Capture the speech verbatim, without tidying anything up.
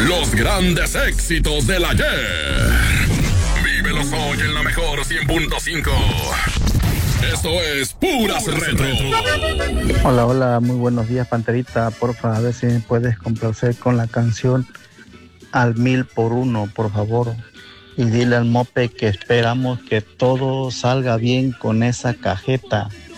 Los grandes éxitos del ayer. Vívelos hoy en la mejor cien punto cinco. Esto es Puras Retro. Hola, hola, muy buenos días, Panterita. Porfa, a ver si me puedes complacer con la canción Al Mil por Uno, por favor. Y dile al Mope que esperamos que todo salga bien con esa cajeta.